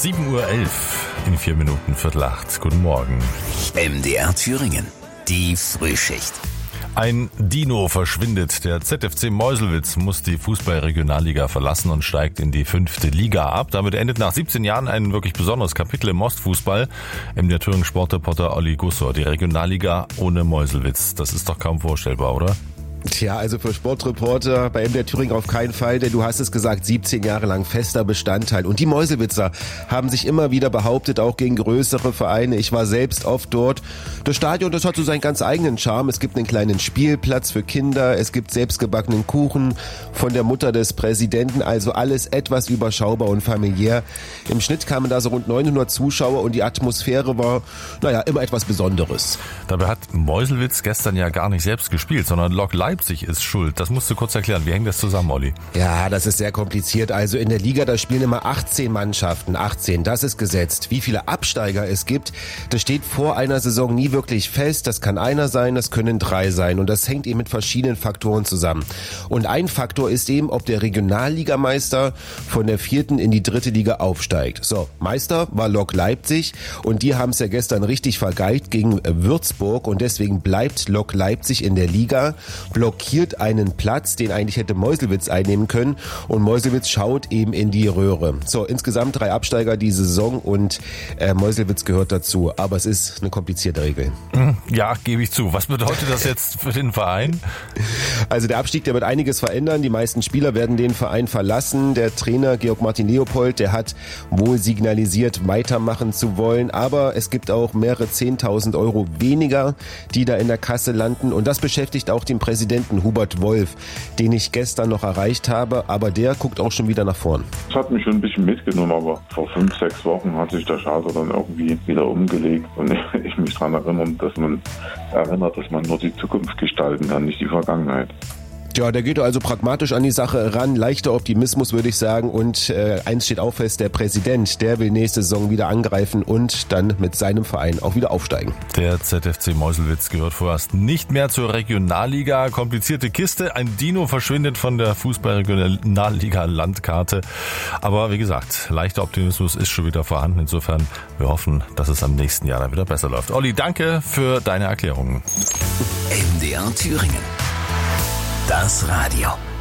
7:11 Uhr, in 4 Minuten, 7:45. Guten Morgen. MDR Thüringen, die Frühschicht. Ein Dino verschwindet. Der ZFC Meuselwitz muss die Fußball-Regionalliga verlassen und steigt in die 5. Liga ab. Damit endet nach 17 Jahren ein wirklich besonderes Kapitel im Ostfußball. MDR Thüringen Sportreporter Olli Gussor. Die Regionalliga ohne Meuselwitz. Das ist doch kaum vorstellbar, oder? Tja, also für Sportreporter bei MDR Thüringen auf keinen Fall, denn du hast es gesagt, 17 Jahre lang fester Bestandteil. Und die Meuselwitzer haben sich immer wieder behauptet, auch gegen größere Vereine. Ich war selbst oft dort. Das Stadion, das hat so seinen ganz eigenen Charme. Es gibt einen kleinen Spielplatz für Kinder, es gibt selbstgebackenen Kuchen von der Mutter des Präsidenten, also alles etwas überschaubar und familiär. Im Schnitt kamen da so rund 900 Zuschauer und die Atmosphäre war, immer etwas Besonderes. Dabei hat Meuselwitz gestern ja gar nicht selbst gespielt, sondern Lok Leipzig ist schuld. Das musst du kurz erklären. Wie hängt das zusammen, Olli? Ja, das ist sehr kompliziert. Also in der Liga, da spielen immer 18 Mannschaften. 18, das ist gesetzt. Wie viele Absteiger es gibt, das steht vor einer Saison nie wirklich fest. Das kann einer sein, das können 3 sein. Und das hängt eben mit verschiedenen Faktoren zusammen. Und ein Faktor ist eben, ob der Regionalligameister von der 4. in die 3. Liga aufsteigt. So, Meister war Lok Leipzig und die haben es ja gestern richtig vergeigt gegen Würzburg. Und deswegen bleibt Lok Leipzig in der Liga, blockiert einen Platz, den eigentlich hätte Meuselwitz einnehmen können, und Meuselwitz schaut eben in die Röhre. So, insgesamt 3 Absteiger diese Saison und Meuselwitz gehört dazu, aber es ist eine komplizierte Regel. Ja, gebe ich zu. Was bedeutet das jetzt für den Verein? Also der Abstieg, der wird einiges verändern. Die meisten Spieler werden den Verein verlassen. Der Trainer Georg Martin Leopold, der hat wohl signalisiert, weitermachen zu wollen, aber es gibt auch mehrere 10.000 Euro weniger, die da in der Kasse landen, und das beschäftigt auch den Präsidenten Hubert Wolf, den ich gestern noch erreicht habe, aber der guckt auch schon wieder nach vorn. Das hat mich schon ein bisschen mitgenommen, aber vor 5, 6 Wochen hat sich der Schalter dann irgendwie wieder umgelegt und ich mich daran erinnert, dass man nur die Zukunft gestalten kann, nicht die Vergangenheit. Ja, der geht also pragmatisch an die Sache ran, leichter Optimismus, würde ich sagen, und eins steht auch fest, der Präsident, der will nächste Saison wieder angreifen und dann mit seinem Verein auch wieder aufsteigen. Der ZFC Meuselwitz gehört vorerst nicht mehr zur Regionalliga. Komplizierte Kiste, ein Dino verschwindet von der Fußball-Regionalliga-Landkarte. Aber wie gesagt, leichter Optimismus ist schon wieder vorhanden. Insofern, wir hoffen, dass es am nächsten Jahr dann wieder besser läuft. Olli, danke für deine Erklärungen. MDR Thüringen. Das Radio.